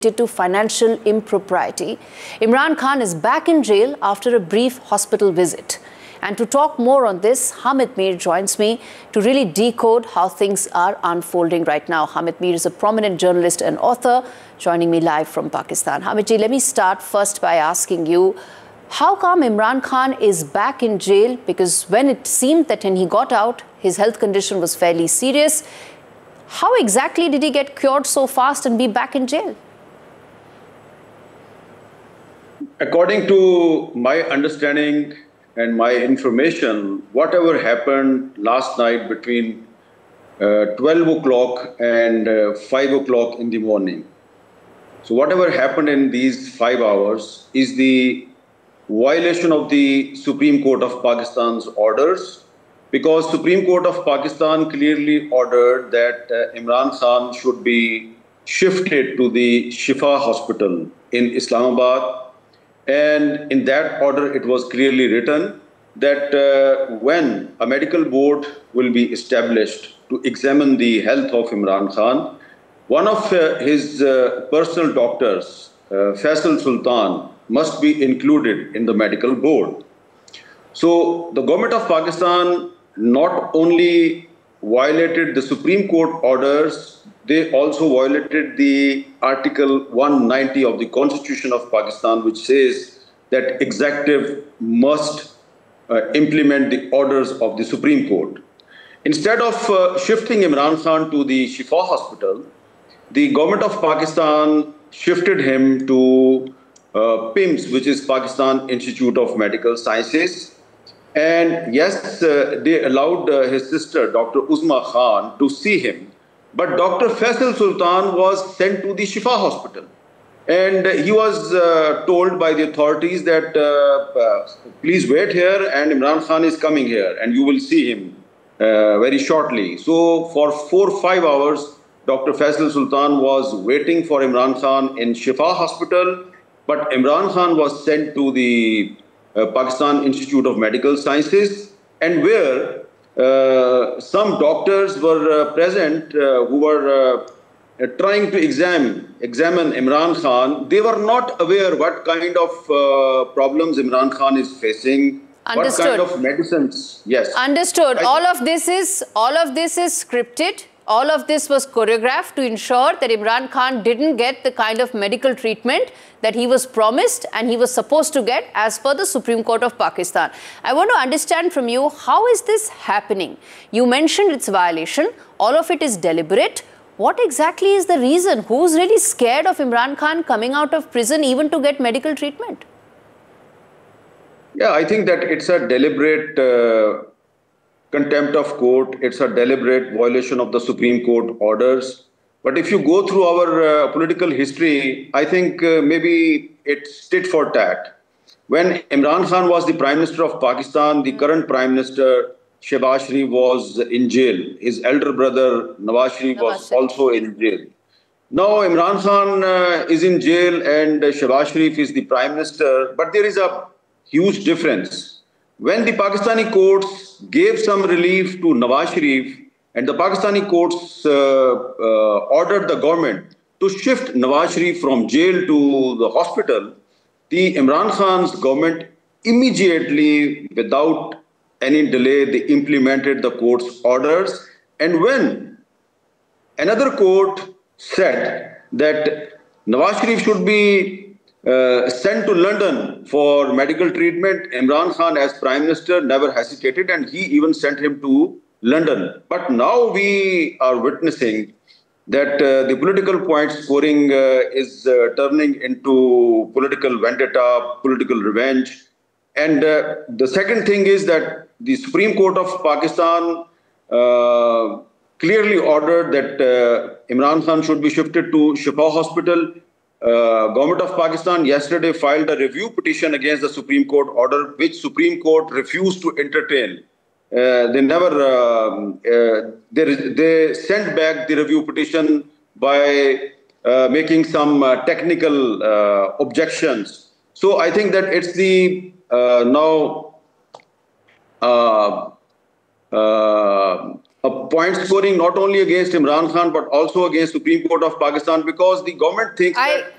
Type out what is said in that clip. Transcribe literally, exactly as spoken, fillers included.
to financial impropriety. Imran Khan is back in jail after a brief hospital visit. And to talk more on this, Hamid Mir joins me to really decode how things are unfolding right now. Hamid Mir is a prominent journalist and author, joining me live from Pakistan. Hamid ji, let me start first by asking you, how come Imran Khan is back in jail? Because when it seemed that when he got out, his health condition was fairly serious. How exactly did he get cured so fast and be back in jail? According to my understanding and my information, whatever happened last night between uh, twelve o'clock and uh, five o'clock in the morning. So whatever happened in these five hours is the violation of the Supreme Court of Pakistan's orders, because Supreme Court of Pakistan clearly ordered that uh, Imran Khan should be shifted to the Shifa Hospital in Islamabad. And in that order, it was clearly written that uh, when a medical board will be established to examine the health of Imran Khan, one of uh, his uh, personal doctors, uh, Faisal Sultan, must be included in the medical board. So the government of Pakistan not only violated the Supreme Court orders, they also violated the Article one ninety of the Constitution of Pakistan, which says that executive must uh, implement the orders of the Supreme Court. Instead of uh, shifting Imran Khan to the Shifa Hospital, the government of Pakistan shifted him to uh, P I M S, which is Pakistan Institute of Medical Sciences. And yes, uh, they allowed uh, his sister, Doctor Uzma Khan, to see him. But Doctor Faisal Sultan was sent to the Shifa Hospital. And he was uh, told by the authorities that, uh, uh, please wait here, and Imran Khan is coming here, and you will see him uh, very shortly. So for four or five hours, Doctor Faisal Sultan was waiting for Imran Khan in Shifa Hospital, but Imran Khan was sent to the uh, Pakistan Institute of Medical Sciences, and where Uh, some doctors were uh, present uh, who were uh, trying to examine, examine Imran Khan. They were not aware what kind of uh, problems Imran Khan is facing, Understood. what kind of medicines. Yes. Understood. I all of this is all of this is scripted. All of this was choreographed to ensure that Imran Khan didn't get the kind of medical treatment that he was promised and he was supposed to get as per the Supreme Court of Pakistan. I want to understand from you, how is this happening? You mentioned its violation. All of it is deliberate. What exactly is the reason? Who's really scared of Imran Khan coming out of prison even to get medical treatment? Yeah, I think that it's a deliberate uh, contempt of court. It's a deliberate violation of the Supreme Court orders. But if you go through our uh, political history, I think uh, maybe it's tit for tat. When Imran Khan was the Prime Minister of Pakistan, the current Prime Minister, Shehbaz Sharif, was in jail. His elder brother, Nawaz Sharif, was also in jail. Now Imran Khan uh, is in jail and uh, Shehbaz Sharif is the Prime Minister. But there is a huge difference. When the Pakistani courts gave some relief to Nawaz Sharif, and the Pakistani courts uh, uh, ordered the government to shift Nawaz Sharif from jail to the hospital, the Imran Khan's government immediately, without any delay, they implemented the court's orders. And when another court said that Nawaz Sharif should be Uh, sent to London for medical treatment, Imran Khan as Prime Minister never hesitated and he even sent him to London. But now we are witnessing that uh, the political point scoring uh, is uh, turning into political vendetta, political revenge. And uh, the second thing is that the Supreme Court of Pakistan uh, clearly ordered that uh, Imran Khan should be shifted to Shifa Hospital. Uh, Government of Pakistan yesterday filed a review petition against the Supreme Court order, which Supreme Court refused to entertain. Uh, they never, uh, uh, they, they sent back the review petition by uh, making some uh, technical uh, objections. So I think that it's the uh, now uh, uh, a point scoring not only against Imran Khan but also against Supreme Court of Pakistan, because the government thinks I, that